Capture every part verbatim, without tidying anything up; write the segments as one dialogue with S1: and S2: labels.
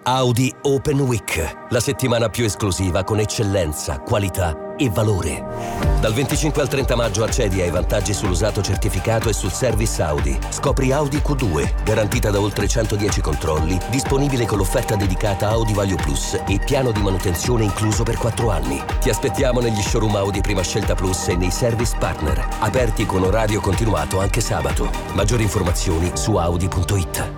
S1: Audi Open Week, la settimana più esclusiva con eccellenza, qualità e valore. Dal venticinque al trenta maggio accedi ai vantaggi sull'usato certificato e sul service Audi. Scopri Audi Q due, garantita da oltre centodieci controlli, disponibile con l'offerta dedicata Audi Value Plus e piano di manutenzione incluso per quattro anni. Ti aspettiamo negli showroom Audi Prima Scelta Plus e nei service partner, aperti con orario continuato anche sabato. Maggiori informazioni su audi punto it.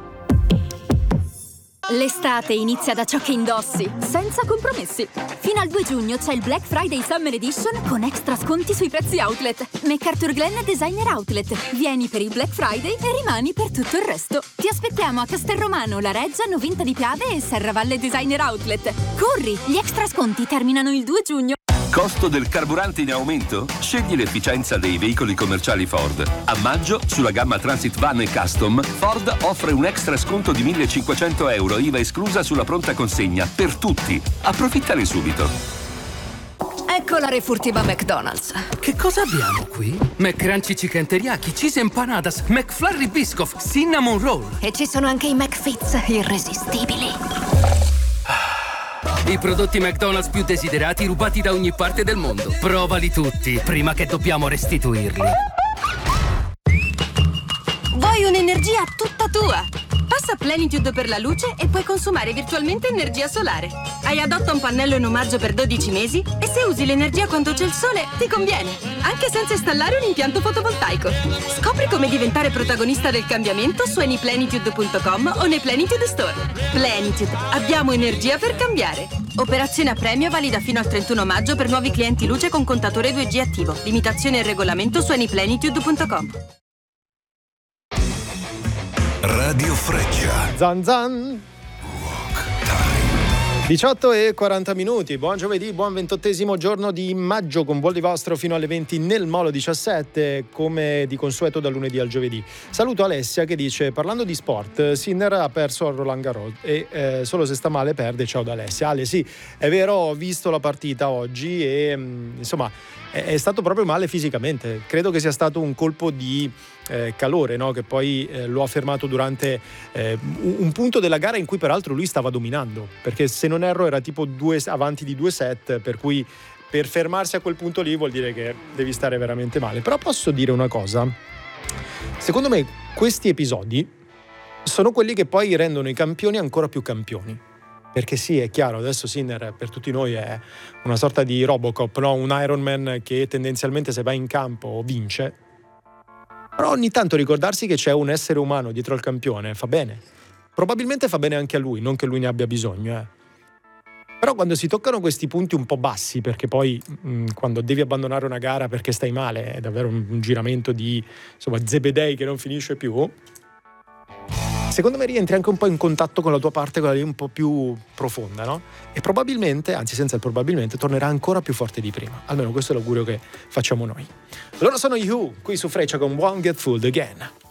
S2: L'estate inizia da ciò che indossi, senza compromessi. Fino al due giugno c'è il Black Friday Summer Edition con extra sconti sui prezzi outlet. McArthurGlen Designer Outlet. Vieni per il Black Friday e rimani per tutto il resto. Ti aspettiamo a Castelromano, La Reggia, Novinta di Piave e Serravalle Designer Outlet. Corri! Gli extra sconti terminano il due giugno.
S3: Costo del carburante in aumento? Scegli l'efficienza dei veicoli commerciali Ford. A maggio, sulla gamma Transit Van e Custom, Ford offre un extra sconto di millecinquecento euro, I V A esclusa sulla pronta consegna, per tutti. Approfittane subito.
S4: Ecco la refurtiva McDonald's.
S5: Che cosa abbiamo qui? McCrunchy Chicken Teriyaki, Cheese Empanadas, McFlurry Biscoff, Cinnamon Roll.
S4: E ci sono anche i McFits irresistibili.
S5: I prodotti McDonald's più desiderati rubati da ogni parte del mondo. Provali tutti, prima che dobbiamo restituirli.
S6: Vuoi un'energia tutta tua? Passa Plenitude per la luce e puoi consumare virtualmente energia solare. Hai adotta un pannello in omaggio per dodici mesi e se usi l'energia quando c'è il sole, ti conviene, anche senza installare un impianto fotovoltaico. Scopri come diventare protagonista del cambiamento su anyplenitude punto com o nei Plenitude Store. Plenitude, abbiamo energia per cambiare. Operazione a premio valida fino al trentuno maggio per nuovi clienti luce con contatore due G attivo. Limitazione e regolamento su anyplenitude punto com.
S7: Radio Freccia.
S8: Zan zan. diciotto e quaranta minuti, buon giovedì, buon ventottesimo giorno di maggio con voli vostro fino alle venti nel Molo diciassette, come di consueto dal lunedì al giovedì. Saluto Alessia che dice: parlando di sport, Sinner ha perso a Roland Garros e eh, solo se sta male perde. Ciao da Alessia. Ale, sì, è vero, ho visto la partita oggi e mh, insomma è, è stato proprio male fisicamente. Credo che sia stato un colpo di Eh, calore, no? Che poi eh, lo ha fermato durante eh, un punto della gara in cui peraltro lui stava dominando, perché se non erro era tipo due avanti di due set, per cui per fermarsi a quel punto lì vuol dire che devi stare veramente male. Però posso dire una cosa: secondo me questi episodi sono quelli che poi rendono i campioni ancora più campioni. Perché sì, è chiaro, adesso Sinner per tutti noi è una sorta di Robocop, no? Un Ironman che tendenzialmente se va in campo vince. Però ogni tanto ricordarsi che c'è un essere umano dietro al campione fa bene. Probabilmente fa bene anche a lui, non che lui ne abbia bisogno, eh. Però quando si toccano questi punti un po' bassi, perché poi mh, quando devi abbandonare una gara perché stai male, è davvero un, un giramento di, insomma, zebedei che non finisce più, secondo me rientri anche un po' in contatto con la tua parte, quella lì un po' più profonda, no? E probabilmente, anzi senza il probabilmente, tornerà ancora più forte di prima. Almeno questo è l'augurio che facciamo noi. Loro sono You, qui su Freccia con Won't Get Fooled Again.